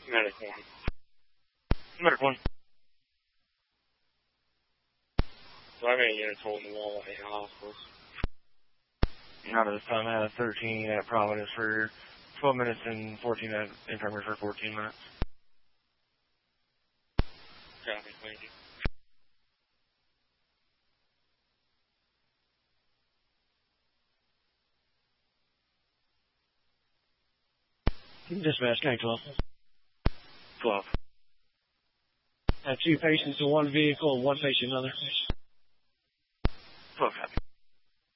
Medic 1. Medic 1. Do I have any units holding the wall at any hospitals? Not at this time. I had a 13 at Providence for 12 minutes and 14 at Infirmary for 14 minutes. Copy, thank you. Dispatch, K 12. 12. Have 2 patients in one vehicle and 1 patient in another. 12 copy.